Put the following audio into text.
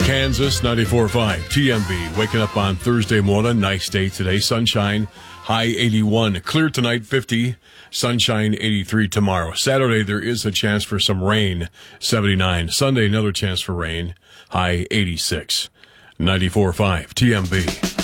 Kansas 94.5 TMB. Waking up on Thursday morning. Nice day today. Sunshine. High 81. Clear tonight 50. Sunshine 83 tomorrow. Saturday there is a chance for some rain. 79. Sunday another chance for rain. High 86. 94.5 TMB.